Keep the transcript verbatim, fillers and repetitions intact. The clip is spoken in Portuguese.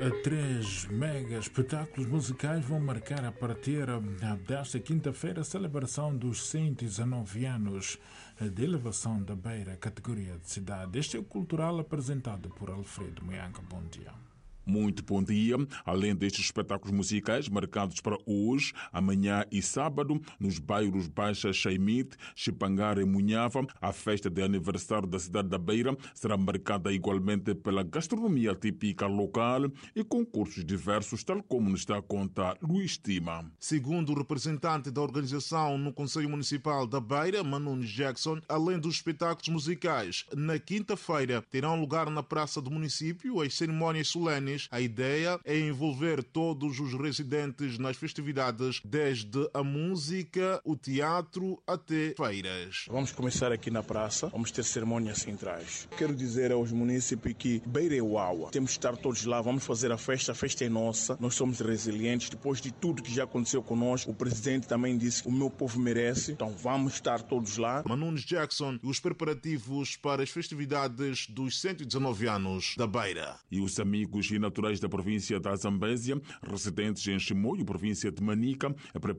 Três mega espetáculos musicais vão marcar a partir desta quinta-feira a celebração dos cento e dezanove anos de elevação da Beira, categoria de cidade. Este é o cultural apresentado por Alfredo Moianga. Bom dia. Muito bom dia. Além destes espetáculos musicais marcados para hoje, amanhã e sábado, nos bairros Baixa, Chaimite, Chipangara e Munhava, a festa de aniversário da cidade da Beira será marcada igualmente pela gastronomia típica local e concursos diversos, tal como nos está a contar Luís Tima. Segundo o representante da organização no Conselho Municipal da Beira, Manu Jackson, além dos espetáculos musicais, na quinta-feira terão lugar na praça do município as cerimónias solenes. A ideia é envolver todos os residentes nas festividades, desde a música, o teatro até feiras. Vamos começar aqui na praça, vamos ter cerimônias centrais. Quero dizer aos munícipes que Beira é uau. Temos que estar todos lá, vamos fazer a festa, a festa é nossa, nós somos resilientes. Depois de tudo que já aconteceu conosco, o presidente também disse que o meu povo merece, então vamos estar todos lá. Manu Jackson e os preparativos para as festividades dos cento e dezanove anos da Beira. E os amigos e naturais da província da Zambésia, residentes em Chimoio, província de Manica,